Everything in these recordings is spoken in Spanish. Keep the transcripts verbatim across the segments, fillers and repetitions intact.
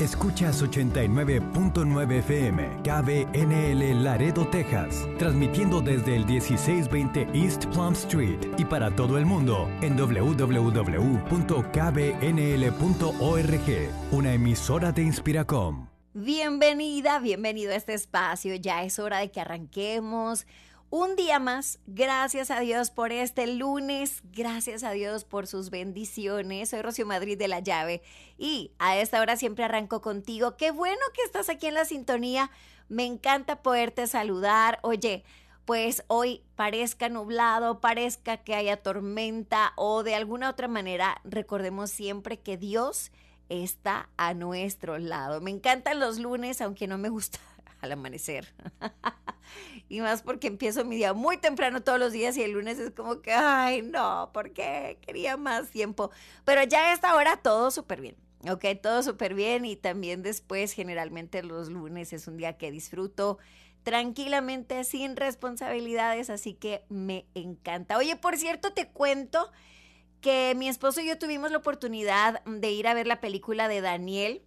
Escuchas ochenta y nueve punto nueve F M, K B N L Laredo, Texas, transmitiendo desde el dieciséis veinte East Plum Street y para todo el mundo en doble u doble u doble u punto k b n l punto org, una emisora de Inspiracom. Bienvenida, bienvenido a este espacio. Ya es hora de que arranquemos un día más. Gracias a Dios por este lunes. Gracias a Dios por sus bendiciones. Soy Rocío Madrid de La Llave y a esta hora siempre arranco contigo. Qué bueno que estás aquí en la sintonía. Me encanta poderte saludar. Oye, pues hoy parezca nublado, parezca que haya tormenta o de alguna otra manera, recordemos siempre que Dios está a nuestro lado. Me encantan los lunes, aunque no me gusta al amanecer. Y más porque empiezo mi día muy temprano todos los días y el lunes es como que, ay, no, ¿por qué? Quería más tiempo. Pero ya a esta hora todo súper bien, ¿ok? Todo súper bien y también después generalmente los lunes es un día que disfruto tranquilamente, sin responsabilidades, así que me encanta. Oye, por cierto, te cuento que mi esposo y yo tuvimos la oportunidad de ir a ver la película de Daniel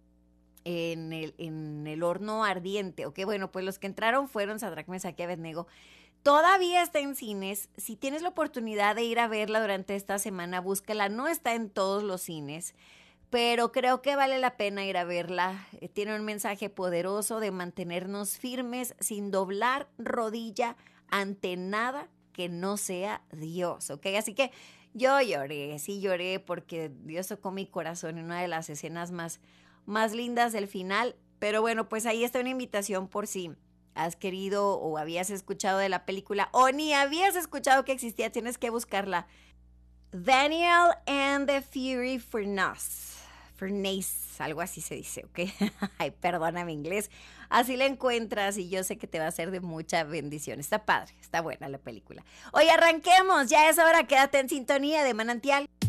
en el, en el horno ardiente, ¿ok? Bueno, pues los que entraron fueron Sadrach, Mesach y Abednego. Todavía está en cines. Si tienes la oportunidad de ir a verla durante esta semana, búscala. No está en todos los cines, pero creo que vale la pena ir a verla. Eh, tiene un mensaje poderoso de mantenernos firmes sin doblar rodilla ante nada que no sea Dios, ¿ok? Así que yo lloré, sí lloré porque Dios tocó mi corazón en una de las escenas más, más lindas del final. Pero bueno, pues ahí está una invitación por si has querido o habías escuchado de la película o ni habías escuchado que existía, tienes que buscarla. Daniel and the Fury Furnace. Furnace, algo así se dice, ¿ok? Ay, perdóname inglés. Así la encuentras y yo sé que te va a ser de mucha bendición. Está padre, está buena la película. Oye, arranquemos, ya es hora, quédate en sintonía de Manantial.